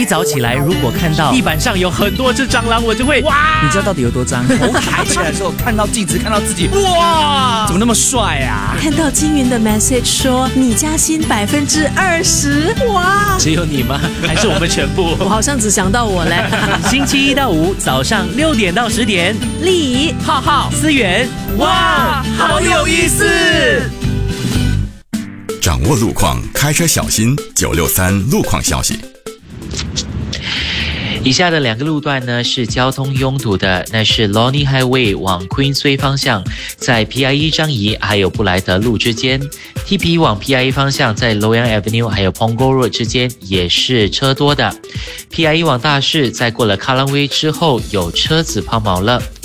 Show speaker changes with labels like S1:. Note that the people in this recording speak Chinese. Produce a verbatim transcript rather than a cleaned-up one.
S1: 一早起来，如果看到地板上有很多只蟑螂，我就会哇！
S2: 你知道到底有多脏？头抬起来的时候，看到镜子，看到自己，哇，怎么那么帅啊？
S3: 看到金云的 message 说你加薪百分之二十，哇！
S1: 只有你吗？还是我们全部？
S3: 我好像只想到我嘞。
S1: 星期一到五早上六点到十点，
S3: 丽
S1: 浩浩、思源，哇，好有意思！
S4: 掌握路况，开车小心。九六三路况消息。
S5: 以下的两个路段呢是交通拥堵的，那是 Lornie Highway 往 Queensway 方向，在 P I E 张仪还有布莱德路之间 ；T P 往 P I E 方向，在 Loyang Avenue 还有 Punggol Road 之间也是车多的。P I E 往大市，在过了 Kallang Way 之后有车子抛锚了。